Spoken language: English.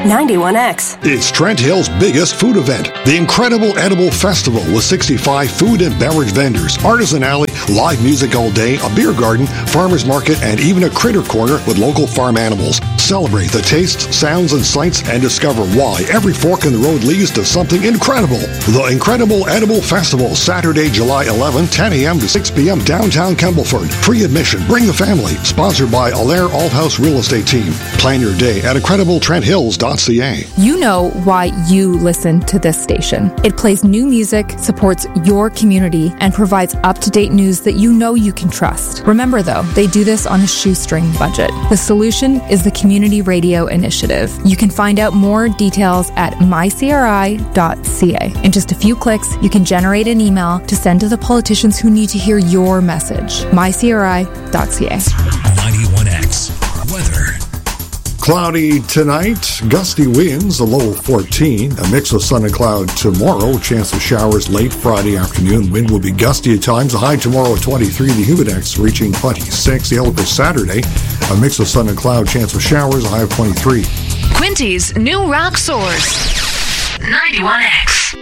91X. It's Trent Hill's biggest food event, the Incredible Edible Festival, with 65 food and beverage vendors, artisan alley, live music all day, a beer garden, farmers market, and even a critter corner with local farm animals. Celebrate the tastes, sounds, and sights and discover why every fork in the road leads to something incredible. The Incredible Edible Festival, Saturday, July 11, 10 a.m. to 6 p.m. downtown Campbellford. Free admission. Bring the family. Sponsored by Allaire Althouse Real Estate Team. Plan your day at IncredibleTrentHills.ca. You know why you listen to this station. It plays new music, supports your community, and provides up-to-date news that you know you can trust. Remember, though, they do this on a shoestring budget. The solution is the Community Radio Initiative. You can find out more details at mycri.ca. In just a few clicks, you can generate an email to send to the politicians who need to hear your message. mycri.ca. 91X weather. Cloudy tonight, gusty winds, a low of 14. A mix of sun and cloud tomorrow. Chance of showers late Friday afternoon. Wind will be gusty at times. A high tomorrow at 23. The humidex reaching 26. The outlook for Saturday, a mix of sun and cloud. Chance of showers, a high of 23. Quinty's new rock source. 91X.